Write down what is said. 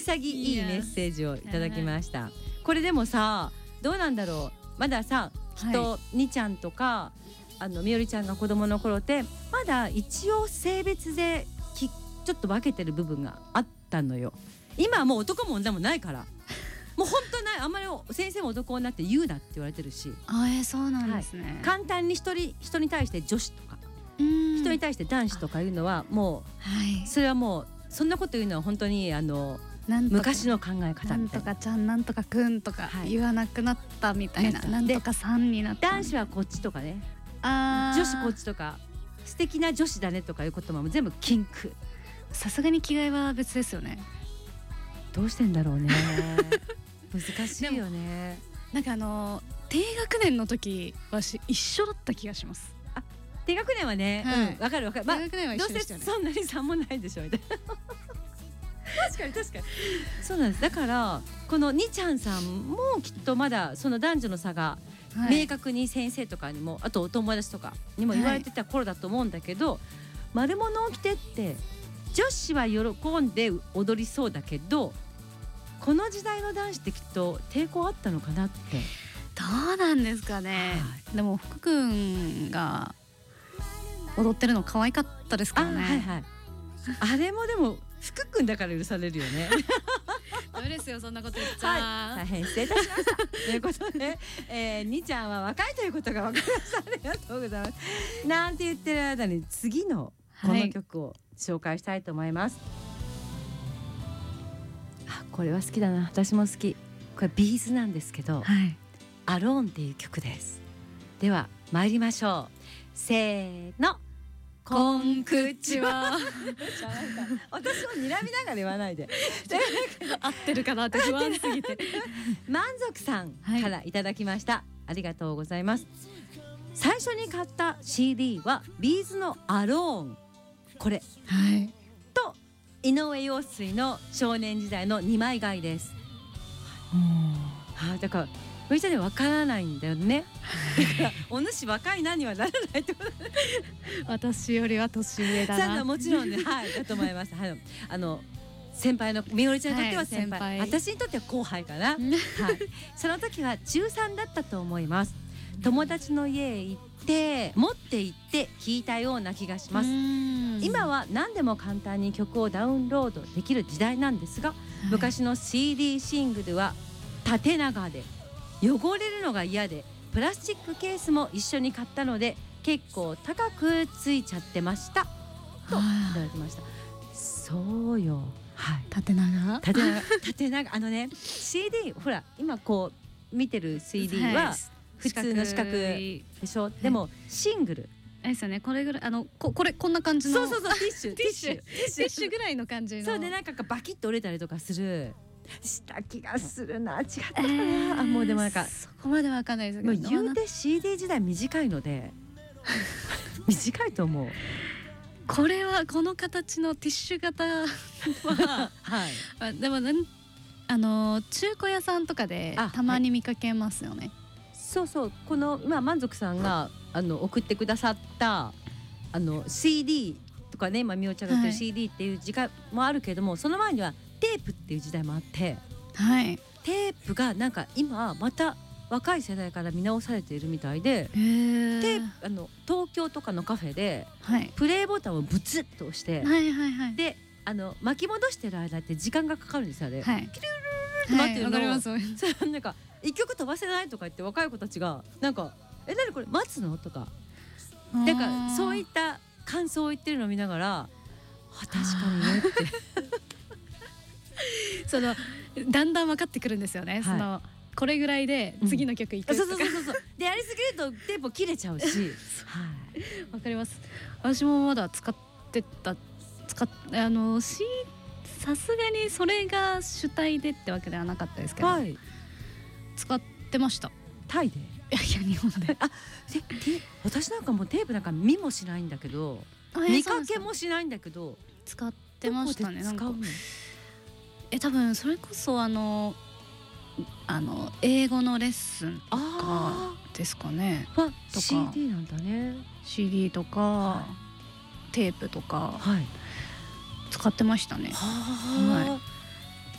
潔いメッセージをいただきました。これでもさ、どうなんだろう、まださきっとにちゃんとかみおりちゃんが子供の頃ってまだ一応性別でちょっと分けてる部分があったのよ。今はもう男も女もないからもう本当ない。あんまり先生も男女って言うなって言われてるし、 そうなんですね、 簡単に人に対して女子とか人に対して男子とかいうのはもう、それはもうそんなこと言うのは本当に昔の考え方みたいな。 なんとかちゃんなんとかくんとか言わなくなったみたいな、なんとかさんになった。 男子はこっちとかね、女子こっちとか、素敵な女子だねとかいう言葉も全部禁句。 さすがに着替えは別ですよね。 どうしてんだろうね難しいよね。 なんか低学年の時私一緒だった気がします。 低学年はね、わかるわかる。 低学年は一緒でしたよね。 どうせそんなに差もないでしょみたいな確かにそうなんです。だからこのにちゃんさんもきっとまだその男女の差が明確に先生とかにも、あとお友達とかにも言われてた頃だと思うんだけど、丸物を着てって女子は喜んで踊りそうだけど、この時代の男子ってきっと抵抗あったのかなって。 どうなんですかね、でも福くんが踊ってるの可愛かったですからね。 あれもでも福くんだから許されるよねダメですよ、そんなこと言っちゃ、 大変失礼いたしましたということで、にちゃんは若いということが分かりました。ありがとうございますなんて言ってる間に次のこの曲を紹介したいと思います。これは好きだな、私も好き。これビーズなんですけど、アローンっていう曲です。では参りましょう。せーの、 こんくちは私を睨みながら言わないで合ってるかなって不安すぎて満足さんからいただきました、ありがとうございます。最初に買った CD はビーズのアローン、これ、と井上陽水の少年時代の2枚買いです。だからこれじゃね分からないんだよねだからお主若いなにはならないってことで私よりは年上だなもちろんね、だと思います。先輩のみおりちゃんにとっては先輩、私にとっては後輩かなその時は中3だったと思います。友達の家へ行って持って行って聴いたような気がします。今は何でも簡単に曲をダウンロードできる時代なんですが、昔の CD シングルは縦長で汚れるのが嫌で、プラスチックケースも一緒に買ったので結構高くついちゃってましたといただきました。そうよ、 縦長 CD ほら今こう見てる CD は普通の四角でしょ、でもシングルあれですよね、これぐらいこんな感じの、 そうティッシュぐらいの感じの、 そうでなんかバキッと折れたりとかするした気がするな。違ったかな、もうでもなんかそこまでわかんないですけど、 もう言うて CD 時代短いので短いと思う。 これはこの形のティッシュ型はでも中古屋さんとかでたまに見かけますよね。 そうこの今満足さんが送ってくださったCD とかね、今みおちゃんが言ってる CD っていう時間もあるけども、その前にはテープっていう時代もあって、テープがなんか今また若い世代から見直されているみたいで、東京とかのカフェでプレイボタンをブツッと押して、で巻き戻してる間って時間がかかるんですよね。キルルルって待ってるの、なんか一曲飛ばせないとか言って若い子たちがなんか何これ待つのとか、なんかそういった感想を言ってるのを見ながら、確かにねってだんだん分かってくるんですよね。これぐらいで次の曲いくとか、 でやりすぎるとテープ切れちゃうしわかります。私もまだ使ってたさすがにそれが主体でってわけではなかったですけど、使ってました。 タイで？いや日本で私なんかもうテープなんか見もしないんだけど、見かけもしないんだけど使ってましたね。 なんか多分それこそ英語のレッスンとかですかね。とか CD なんだね。 CD とか、テープとか、使ってましたね。